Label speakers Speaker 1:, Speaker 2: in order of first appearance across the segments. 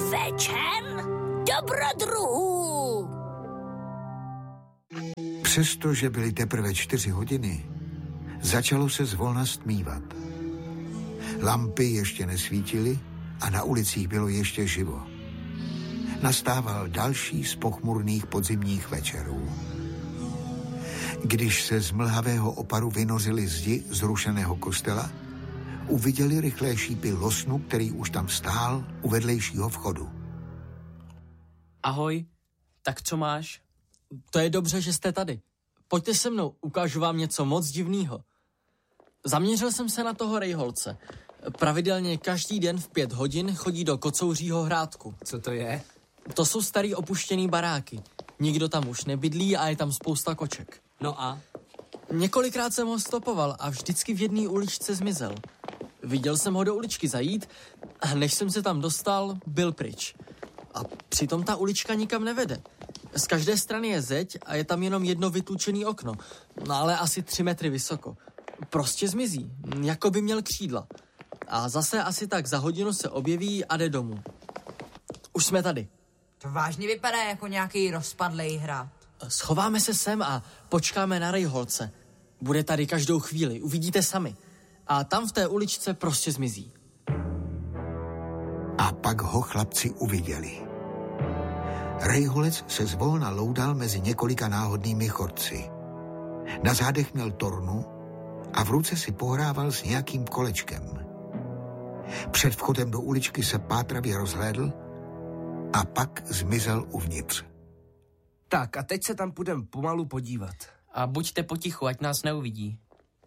Speaker 1: Večer dobrodruhů!
Speaker 2: Přestože byly teprve 4 hodiny, začalo se zvolna stmívat. Lampy ještě nesvítily a na ulicích bylo ještě živo. Nastával další z pochmurných podzimních večerů. Když se z mlhavého oparu vynořily zdi zrušeného kostela, uviděli rychlé šípy losnu, který už tam stál u vedlejšího vchodu.
Speaker 3: Ahoj, tak co máš?
Speaker 4: To je dobře, že jste tady. Pojďte se mnou, ukážu vám něco moc divného. Zaměřil jsem se na toho rejholce. Pravidelně každý den v 5 hodin chodí do Kocouřího hrádku.
Speaker 3: Co to je?
Speaker 4: To jsou starý opuštěný baráky. Nikdo tam už nebydlí a je tam spousta koček.
Speaker 3: No a?
Speaker 4: Několikrát jsem ho stopoval a vždycky v jedné uličce zmizel. Viděl jsem ho do uličky zajít a než jsem se tam dostal, byl pryč. A přitom ta ulička nikam nevede. Z každé strany je zeď a je tam jenom jedno vytlučené okno, no ale asi 3 metry vysoko. Prostě zmizí, jako by měl křídla. A zase asi tak za hodinu se objeví a jde domů. Už jsme tady.
Speaker 5: To vážně vypadá jako nějaký rozpadlej hrad.
Speaker 4: Schováme se sem a počkáme na rejholce. Bude tady každou chvíli, uvidíte sami. A tam v té uličce prostě zmizí.
Speaker 2: A pak ho chlapci uviděli. Rejholec se zvolna loudal mezi několika náhodnými chodci. Na zádech měl tornu a v ruce si pohrával s nějakým kolečkem. Před vchodem do uličky se pátravě rozhlédl a pak zmizel uvnitř.
Speaker 6: Tak a teď se tam půjdem pomalu podívat.
Speaker 3: A buďte potichu, ať nás neuvidí.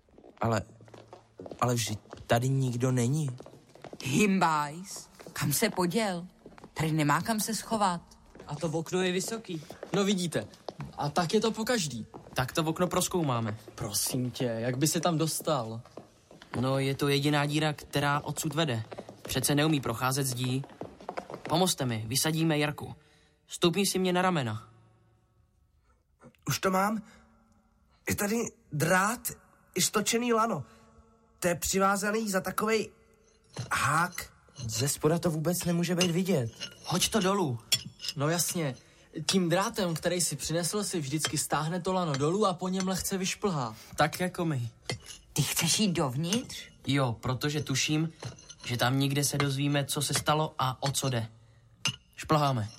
Speaker 6: Ale vždyť tady nikdo není.
Speaker 5: Himbajs, kam se poděl? Tady nemá kam se schovat.
Speaker 3: A to okno je vysoký.
Speaker 4: No vidíte, a tak je to po každý.
Speaker 3: Tak to okno prozkoumáme.
Speaker 4: Prosím tě, jak by se tam dostal?
Speaker 3: No, je to jediná díra, která odsud vede. Přece neumí procházet zdí. Pomozte mi, vysadíme Jarku. Stoupni si mě na ramena.
Speaker 6: Už to mám. Je tady drát i stočený lano. To je přivázaný za takovej hák. Ze spoda to vůbec nemůže být vidět.
Speaker 3: Hoď to dolů.
Speaker 4: No jasně, tím drátem, který si přinesl, si vždycky stáhne to lano dolů a po něm lehce vyšplhá.
Speaker 3: Tak jako my.
Speaker 5: Ty chceš jít dovnitř?
Speaker 3: Jo, protože tuším, že tam někde se dozvíme, co se stalo a o co jde. Šplháme.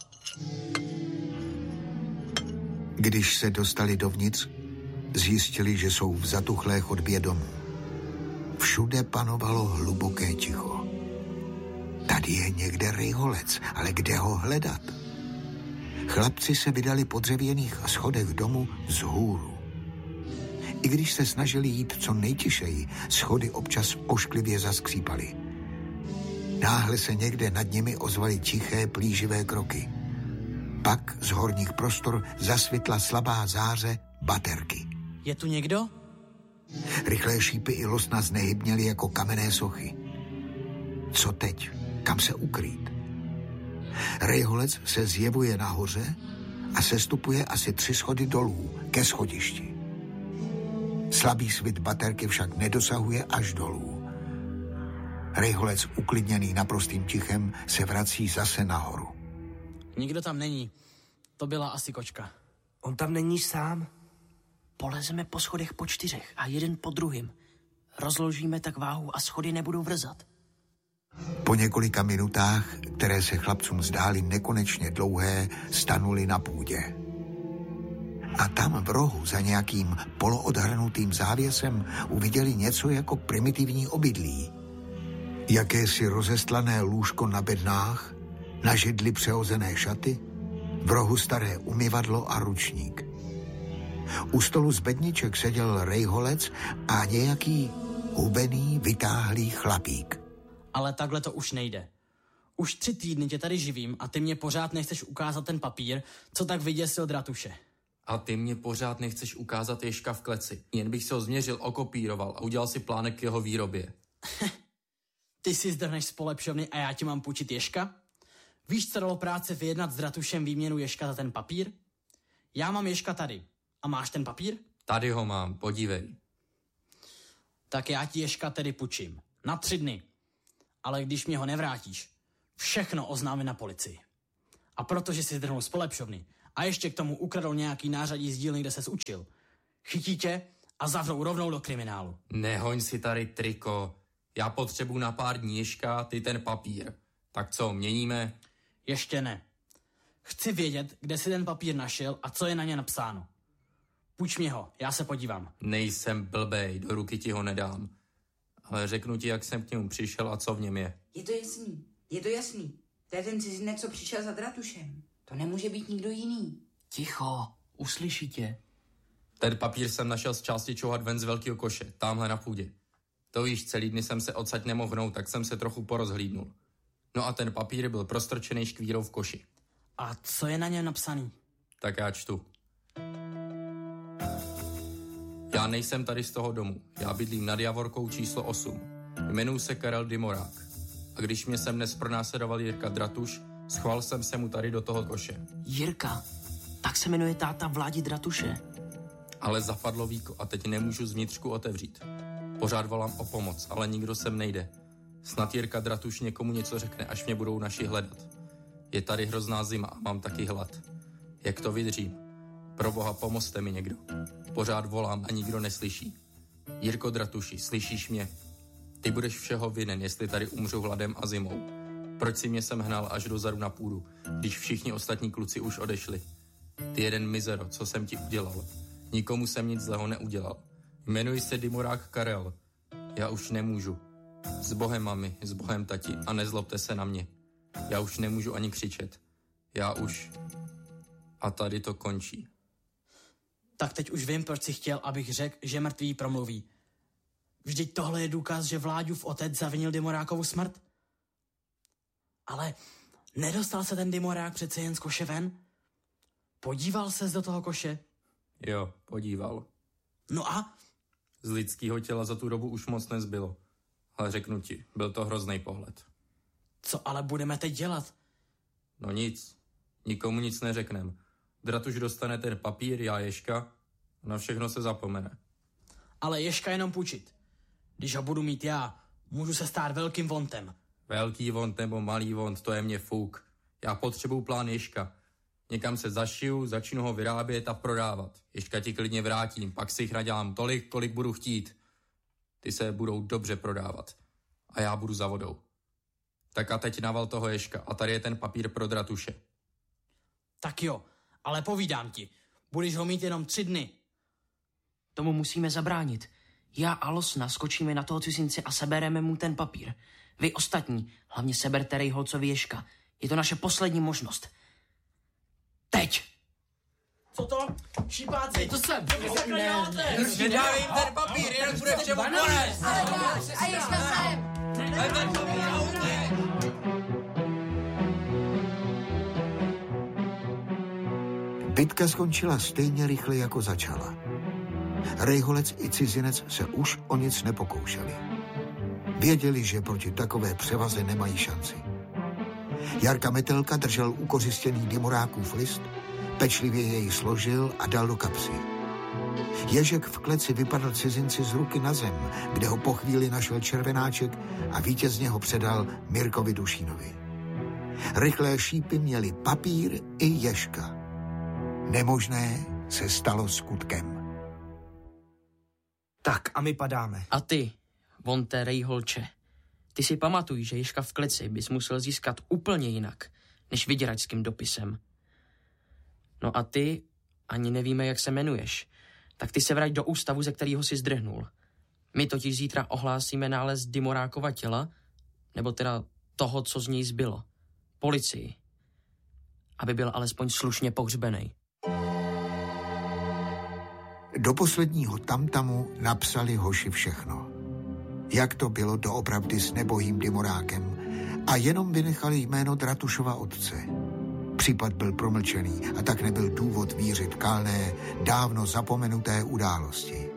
Speaker 2: Když se dostali dovnitř, zjistili, že jsou v zatuchlé chodbě domu. Všude panovalo hluboké ticho. Tady je někde rejholec, ale kde ho hledat? Chlapci se vydali po dřevěných schodech domu vzhůru. I když se snažili jít co nejtišeji, schody občas ošklivě zaskřípaly. Náhle se někde nad nimi ozvaly tiché, plíživé kroky. Pak z horních prostor zasvitla slabá záře baterky.
Speaker 4: Je tu někdo?
Speaker 2: Rychlé šípy i losna znehybněly jako kamenné sochy. Co teď? Kam se ukrýt? Rejholec se zjevuje nahoře a sestupuje asi 3 schody dolů ke schodišti. Slabý svit baterky však nedosahuje až dolů. Rejholec, uklidněný naprostým tichem, se vrací zase nahoru.
Speaker 4: Nikdo tam není. To byla asi kočka.
Speaker 6: On tam není sám.
Speaker 3: Polezeme po schodech po 4 a jeden po druhým. Rozložíme tak váhu a schody nebudou vrzat.
Speaker 2: Po několika minutách, které se chlapcům zdály nekonečně dlouhé, stanuli na půdě. A tam v rohu za nějakým poloodhrnutým závěsem uviděli něco jako primitivní obydlí. Jakési rozestlané lůžko na bednách, na židli přehozené šaty, v rohu staré umyvadlo a ručník. U stolu z bedniček seděl rejholec a nějaký hubený, vytáhlý chlapík.
Speaker 4: Ale takhle to už nejde. Už 3 týdny tě tady živím a ty mě pořád nechceš ukázat ten papír, co tak vyděsil Dratuše.
Speaker 7: A ty mě pořád nechceš ukázat Ježka v kleci. Jen bych se ho změřil, okopíroval a udělal si plánek k jeho výrobě.
Speaker 4: Ty si zdrhneš z polepšovny a já ti mám půjčit Ježka? Víš, co dalo práce vyjednat s Dratušem výměnu Ježka za ten papír? Já mám Ježka tady. A máš ten papír?
Speaker 7: Tady ho mám, podívej.
Speaker 4: Tak já ti Ježka tedy půjčím. Na 3 dny. Ale když mě ho nevrátíš,
Speaker 1: všechno oznámit na policii. A protože si zdrhnul z polepšovny a ještě k tomu ukradl nějaký nářadí z dílny, kde ses učil, chytí tě a zavřou rovnou do kriminálu.
Speaker 7: Nehoň si tady triko. Já potřebuji na pár dní Ježka, ty ten papír. Tak co, měníme?
Speaker 1: Ještě ne. Chci vědět, kde si ten papír našel a co je na ně napsáno. Půjč mě ho, já se podívám.
Speaker 7: Nejsem blbej, do ruky ti ho nedám. Ale řeknu ti, jak jsem k němu přišel a co v něm je.
Speaker 5: Je to jasný. To je ten cizinec, co přišel za Dratušem. To nemůže být nikdo jiný.
Speaker 3: Ticho, uslyší tě.
Speaker 7: Ten papír jsem našel z části čouhat ven z velkého koše, tamhle na půdě. To víš, celý dny jsem se odsaď nemohl hnout, tak jsem se trochu porozhlídnul. No a ten papír byl prostrčený škvírou v koši.
Speaker 1: A co je na něm napsaný?
Speaker 7: Tak já čtu. Já nejsem tady z toho domu. Já bydlím nad Javorkou číslo 8. Jmenuji se Karel Dimorák. A když mě sem dnes pronásledoval Jirka Dratuš, schvál jsem se mu tady do toho koše.
Speaker 3: Jirka, tak se jmenuje táta Vládi Dratuše.
Speaker 7: Ale zapadlo víko a teď nemůžu zvnitřku otevřít. Pořád volám o pomoc, ale nikdo sem nejde. Snad Jirka Dratuš někomu něco řekne, až mě budou naši hledat. Je tady hrozná zima a mám taky hlad. Jak to vydržím? Proboha, pomozte mi někdo. Pořád volám a nikdo neslyší. Jirko Dratuši, slyšíš mě? Ty budeš všeho vinen, jestli tady umřu hladem a zimou. Proč si mě sem hnal až dozadu na půdu, když všichni ostatní kluci už odešli? Ty jeden mizero, co jsem ti udělal? Nikomu jsem nic zlého neudělal. Jmenuji se Dimorák Karel. Já už nemůžu. S Bohem, mami, s Bohem, tati, a nezlobte se na mě. Já už nemůžu ani křičet. Já už... A tady to končí.
Speaker 1: Tak teď už vím, proč si chtěl, abych řekl, že mrtvý promluví. Vždyť tohle je důkaz, že Vláďův otec zavinil Dimorákovu smrt. Ale nedostal se ten Dimorák přece jen z koše ven? Podíval ses do toho koše?
Speaker 7: Jo, podíval.
Speaker 1: No a?
Speaker 7: Z lidského těla za tu dobu už moc nezbylo. Ale řeknu ti, byl to hrozný pohled.
Speaker 1: Co ale budeme teď dělat?
Speaker 7: No nic. Nikomu nic neřeknem. Dratuš dostane ten papír, já Ježka. Na všechno se zapomene.
Speaker 1: Ale Ježka jenom půjčit. Když ho budu mít já, můžu se stát velkým vontem.
Speaker 7: Velký vont nebo malý vont, to je mě fuk. Já potřebuju plán Ježka. Někam se zašiju, začnu ho vyrábět a prodávat. Ježka ti klidně vrátím, pak si jich nadělám tolik, kolik budu chtít. Ty se budou dobře prodávat. A já budu za vodou. Tak a teď naval toho Ježka a tady je ten papír pro Dratuše.
Speaker 1: Tak jo, ale povídám ti, budeš ho mít jenom 3 dny.
Speaker 3: Tomu musíme zabránit. Já a Losna skočíme na toho cizince a sebereme mu ten papír. Vy ostatní, hlavně seberte Rejholcovi Ježka. Je to naše poslední možnost. Teď!
Speaker 1: Co to? Šípáci!
Speaker 3: To sem!
Speaker 7: Nedávej jim ten papír, jinak bude všemu konec!
Speaker 5: A Ježka sem!
Speaker 7: Ten papír a utěk!
Speaker 2: Bitka skončila stejně rychle, jako začala. Rejholec i cizinec se už o nic nepokoušeli. Věděli, že proti takové převaze nemají šanci. Jarka Metelka držel ukořistěný Dimorákův list, pečlivě jej složil a dal do kapsy. Ježek v kleci vypadl cizinci z ruky na zem, kde ho po chvíli našel Červenáček a vítězně ho předal Mirkovi Dušínovi. Rychlé šípy měly papír i Ježka. Nemožné se stalo skutkem.
Speaker 6: Tak a my padáme.
Speaker 3: A ty, vonte Rejholče, ty si pamatuj, že Ježka v kleci bys musel získat úplně jinak, než vyděračským dopisem. No a ty, ani nevíme, jak se jmenuješ, tak ty se vrať do ústavu, ze kterého si zdrhnul. My totiž zítra ohlásíme nález Dimorákova těla, nebo teda toho, co z něj zbylo, policii, aby byl alespoň slušně pohřbenej.
Speaker 2: Do posledního tamtamu napsali hoši všechno. Jak to bylo doopravdy s nebohým Dimorákem a jenom vynechali jméno Dratušova otce. Případ byl promlčený a tak nebyl důvod vířit kalné, dávno zapomenuté události.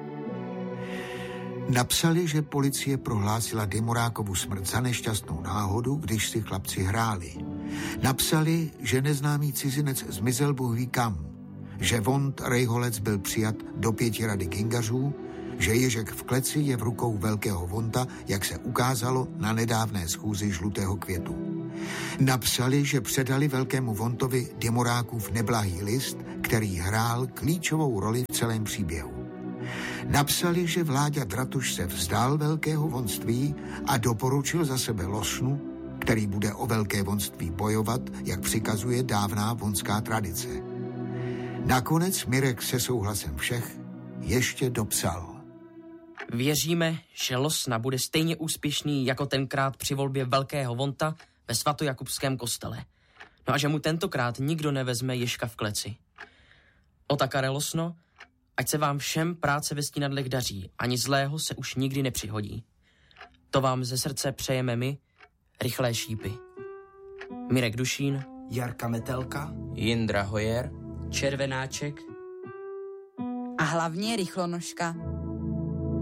Speaker 2: Napsali, že policie prohlásila Dimorákovu smrt za nešťastnou náhodu, když si chlapci hráli. Napsali, že neznámý cizinec zmizel Bůh ví kam, že Vont Rejholec byl přijat do 5 rady kingařů, že Ježek v kleci je v rukou velkého Vonta, jak se ukázalo na nedávné schůzi Žlutého květu. Napsali, že předali velkému Vontovi Dimorákův neblahý list, který hrál klíčovou roli v celém příběhu. Napsali, že Vláďa Dratuš se vzdal velkého vonství a doporučil za sebe Losnu, který bude o velké vonství bojovat, jak přikazuje dávná vonská tradice. Nakonec Mirek se souhlasem všech ještě dopsal.
Speaker 3: Věříme, že Losna bude stejně úspěšný jako tenkrát při volbě velkého Vonta ve svatojakubském kostele. No a že mu tentokrát nikdo nevezme Ježka v kleci. Otakare Losno, ať se vám všem práce ve Stínadlech daří, ani zlého se už nikdy nepřihodí. To vám ze srdce přejeme my, Rychlé šípy. Mirek Dušín,
Speaker 6: Jarka Metelka,
Speaker 8: Jindra Hojer,
Speaker 3: Červenáček
Speaker 5: a hlavně Rychlonožka.